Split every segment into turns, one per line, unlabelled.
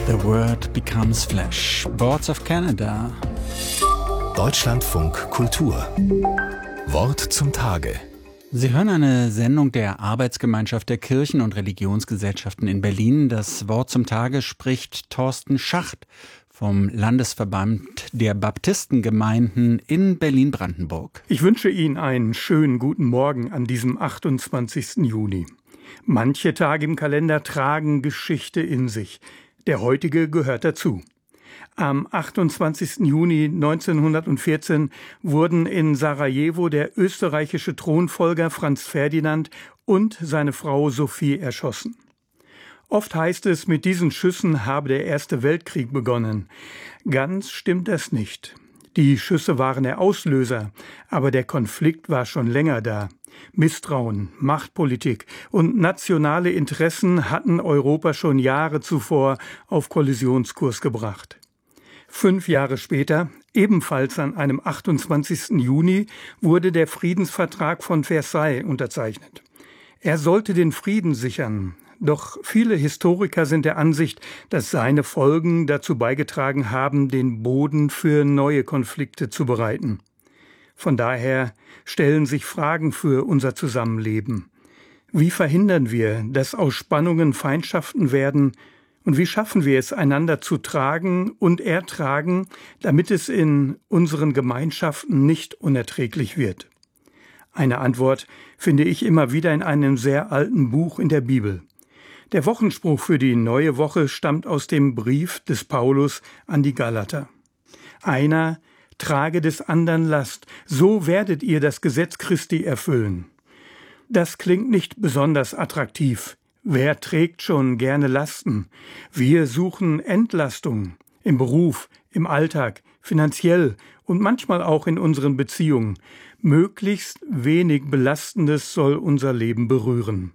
The Word Becomes Flesh. Boards of Canada.
Deutschlandfunk Kultur. Wort zum Tage.
Sie hören eine Sendung der Arbeitsgemeinschaft der Kirchen- und Religionsgesellschaften in Berlin. Das Wort zum Tage spricht Thorsten Schacht vom Landesverband der Baptistengemeinden in Berlin-Brandenburg.
Ich wünsche Ihnen einen schönen guten Morgen an diesem 28. Juni. Manche Tage im Kalender tragen Geschichte in sich. Der heutige gehört dazu. Am 28. Juni 1914 wurden in Sarajevo der österreichische Thronfolger Franz Ferdinand und seine Frau Sophie erschossen. Oft heißt es, mit diesen Schüssen habe der Erste Weltkrieg begonnen. Ganz stimmt das nicht. Die Schüsse waren der Auslöser, aber der Konflikt war schon länger da. Misstrauen, Machtpolitik und nationale Interessen hatten Europa schon Jahre zuvor auf Kollisionskurs gebracht. 5 Jahre später, ebenfalls an einem 28. Juni, wurde der Friedensvertrag von Versailles unterzeichnet. Er sollte den Frieden sichern. Doch viele Historiker sind der Ansicht, dass seine Folgen dazu beigetragen haben, den Boden für neue Konflikte zu bereiten. Von daher stellen sich Fragen für unser Zusammenleben. Wie verhindern wir, dass aus Spannungen Feindschaften werden? Und wie schaffen wir es, einander zu tragen und ertragen, damit es in unseren Gemeinschaften nicht unerträglich wird? Eine Antwort finde ich immer wieder in einem sehr alten Buch in der Bibel. Der Wochenspruch für die neue Woche stammt aus dem Brief des Paulus an die Galater. Einer trage des anderen Last, so werdet ihr das Gesetz Christi erfüllen. Das klingt nicht besonders attraktiv. Wer trägt schon gerne Lasten? Wir suchen Entlastung im Beruf, im Alltag, finanziell und manchmal auch in unseren Beziehungen. Möglichst wenig Belastendes soll unser Leben berühren.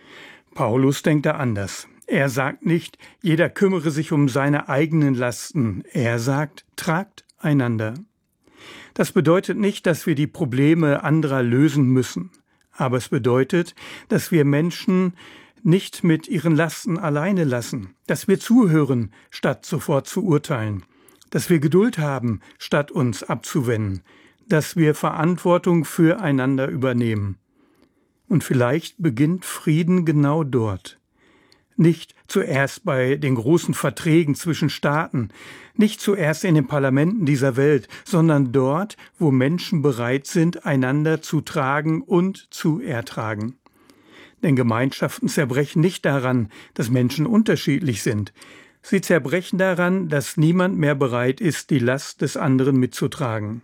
Paulus denkt da anders. Er sagt nicht, jeder kümmere sich um seine eigenen Lasten. Er sagt, tragt einander. Das bedeutet nicht, dass wir die Probleme anderer lösen müssen. Aber es bedeutet, dass wir Menschen nicht mit ihren Lasten alleine lassen. Dass wir zuhören, statt sofort zu urteilen. Dass wir Geduld haben, statt uns abzuwenden. Dass wir Verantwortung füreinander übernehmen. Und vielleicht beginnt Frieden genau dort. Nicht zuerst bei den großen Verträgen zwischen Staaten, nicht zuerst in den Parlamenten dieser Welt, sondern dort, wo Menschen bereit sind, einander zu tragen und zu ertragen. Denn Gemeinschaften zerbrechen nicht daran, dass Menschen unterschiedlich sind. Sie zerbrechen daran, dass niemand mehr bereit ist, die Last des anderen mitzutragen.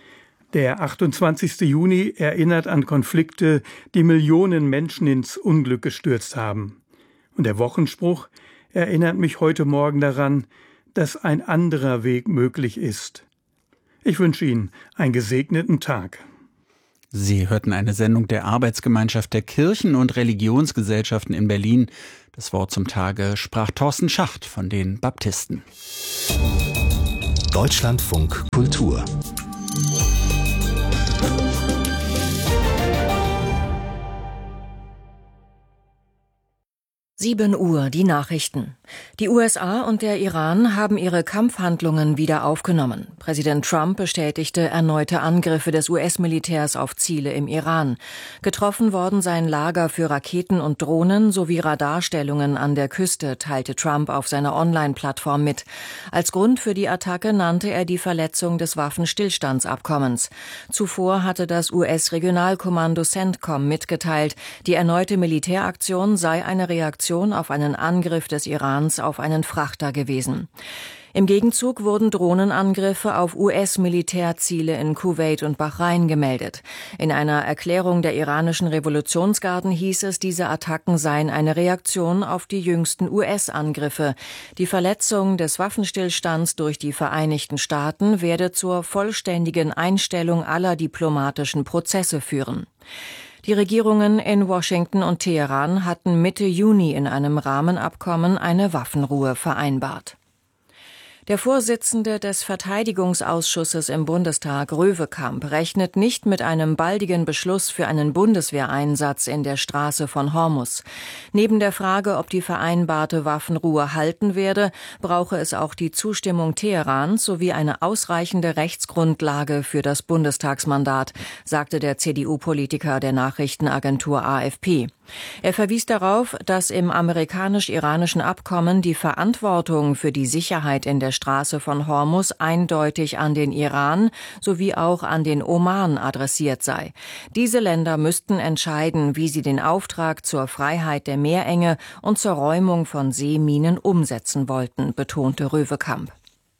Der 28. Juni erinnert an Konflikte, die Millionen Menschen ins Unglück gestürzt haben. Und der Wochenspruch erinnert mich heute Morgen daran, dass ein anderer Weg möglich ist. Ich wünsche Ihnen einen gesegneten Tag.
Sie hörten eine Sendung der Arbeitsgemeinschaft der Kirchen- und Religionsgesellschaften in Berlin. Das Wort zum Tage sprach Thorsten Schacht von den Baptisten.
Deutschlandfunk Kultur.
7 Uhr, die Nachrichten. Die USA und der Iran haben ihre Kampfhandlungen wieder aufgenommen. Präsident Trump bestätigte erneute Angriffe des US-Militärs auf Ziele im Iran. Getroffen worden seien Lager für Raketen und Drohnen sowie Radarstellungen an der Küste, teilte Trump auf seiner Online-Plattform mit. Als Grund für die Attacke nannte er die Verletzung des Waffenstillstandsabkommens. Zuvor hatte das US-Regionalkommando CENTCOM mitgeteilt, die erneute Militäraktion sei eine Reaktion auf einen Angriff des Irans auf einen Frachter gewesen. Im Gegenzug wurden Drohnenangriffe auf US-Militärziele in Kuwait und Bahrain gemeldet. In einer Erklärung der iranischen Revolutionsgarden hieß es, diese Attacken seien eine Reaktion auf die jüngsten US-Angriffe. Die Verletzung des Waffenstillstands durch die Vereinigten Staaten werde zur vollständigen Einstellung aller diplomatischen Prozesse führen. Die Regierungen in Washington und Teheran hatten Mitte Juni in einem Rahmenabkommen eine Waffenruhe vereinbart. Der Vorsitzende des Verteidigungsausschusses im Bundestag, Röwekamp, rechnet nicht mit einem baldigen Beschluss für einen Bundeswehreinsatz in der Straße von Hormuz. Neben der Frage, ob die vereinbarte Waffenruhe halten werde, brauche es auch die Zustimmung Teherans sowie eine ausreichende Rechtsgrundlage für das Bundestagsmandat, sagte der CDU-Politiker der Nachrichtenagentur AFP. Er verwies darauf, dass im amerikanisch-iranischen Abkommen die Verantwortung für die Sicherheit in der Straße von Hormuz eindeutig an den Iran sowie auch an den Oman adressiert sei. Diese Länder müssten entscheiden, wie sie den Auftrag zur Freiheit der Meerenge und zur Räumung von Seeminen umsetzen wollten, betonte Röwekamp.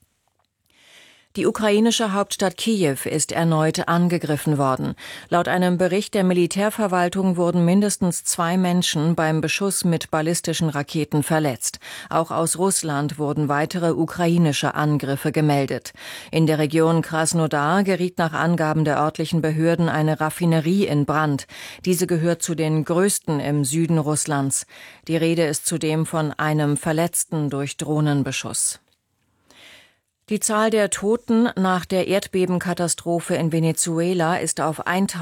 Die ukrainische Hauptstadt Kiew ist erneut angegriffen worden. Laut einem Bericht der Militärverwaltung wurden mindestens 2 Menschen beim Beschuss mit ballistischen Raketen verletzt. Auch aus Russland wurden weitere ukrainische Angriffe gemeldet. In der Region Krasnodar geriet nach Angaben der örtlichen Behörden eine Raffinerie in Brand. Diese gehört zu den größten im Süden Russlands. Die Rede ist zudem von einem Verletzten durch Drohnenbeschuss. Die Zahl der Toten nach der Erdbebenkatastrophe in Venezuela ist auf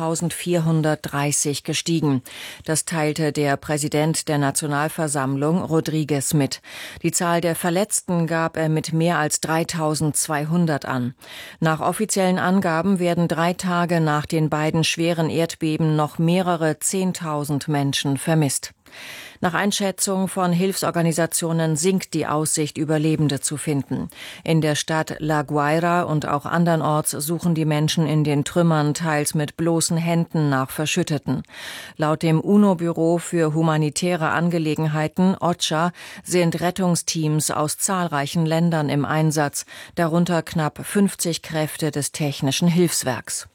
1430 gestiegen. Das teilte der Präsident der Nationalversammlung, Rodriguez, mit. Die Zahl der Verletzten gab er mit mehr als 3200 an. Nach offiziellen Angaben werden 3 Tage nach den beiden schweren Erdbeben noch mehrere 10.000 Menschen vermisst. Nach Einschätzung von Hilfsorganisationen sinkt die Aussicht, Überlebende zu finden. In der Stadt La Guaira und auch andernorts suchen die Menschen in den Trümmern teils mit bloßen Händen nach Verschütteten. Laut dem UNO-Büro für humanitäre Angelegenheiten, OCHA, sind Rettungsteams aus zahlreichen Ländern im Einsatz, darunter knapp 50 Kräfte des Technischen Hilfswerks.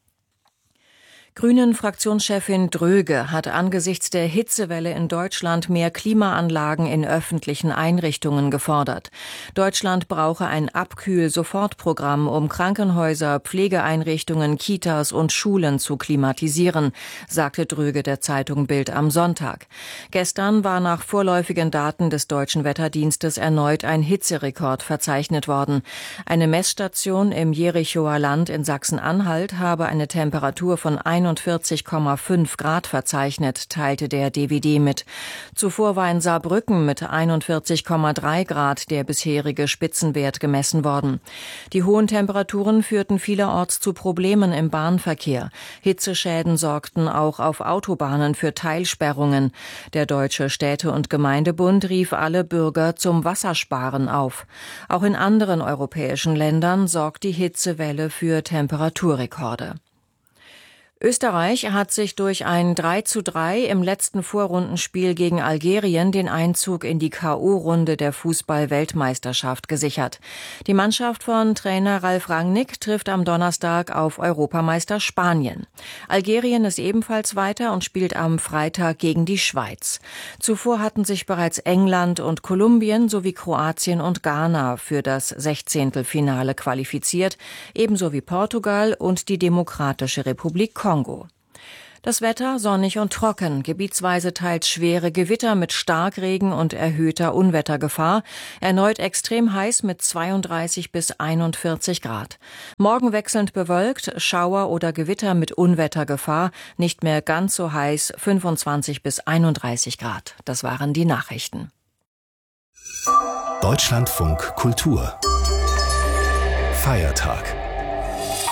Grünen-Fraktionschefin Dröge hat angesichts der Hitzewelle in Deutschland mehr Klimaanlagen in öffentlichen Einrichtungen gefordert. Deutschland brauche ein Abkühl-Sofortprogramm, um Krankenhäuser, Pflegeeinrichtungen, Kitas und Schulen zu klimatisieren, sagte Dröge der Zeitung Bild am Sonntag. Gestern war nach vorläufigen Daten des Deutschen Wetterdienstes erneut ein Hitzerekord verzeichnet worden. Eine Messstation im Jerichoer Land in Sachsen-Anhalt habe eine Temperatur von 41,5 Grad verzeichnet, teilte der DWD mit. Zuvor war in Saarbrücken mit 41,3 Grad der bisherige Spitzenwert gemessen worden. Die hohen Temperaturen führten vielerorts zu Problemen im Bahnverkehr. Hitzeschäden sorgten auch auf Autobahnen für Teilsperrungen. Der Deutsche Städte- und Gemeindebund rief alle Bürger zum Wassersparen auf. Auch in anderen europäischen Ländern sorgt die Hitzewelle für Temperaturrekorde. Österreich hat sich durch ein 3:3 im letzten Vorrundenspiel gegen Algerien den Einzug in die K.O.-Runde der Fußball-Weltmeisterschaft gesichert. Die Mannschaft von Trainer Ralf Rangnick trifft am Donnerstag auf Europameister Spanien. Algerien ist ebenfalls weiter und spielt am Freitag gegen die Schweiz. Zuvor hatten sich bereits England und Kolumbien sowie Kroatien und Ghana für das 16. qualifiziert, ebenso wie Portugal und die Demokratische Republik Kongo. Das Wetter sonnig und trocken, gebietsweise teils schwere Gewitter mit Starkregen und erhöhter Unwettergefahr, erneut extrem heiß mit 32 bis 41 Grad. Morgen wechselnd bewölkt, Schauer oder Gewitter mit Unwettergefahr, nicht mehr ganz so heiß, 25 bis 31 Grad. Das waren die Nachrichten.
Deutschlandfunk Kultur Feiertag.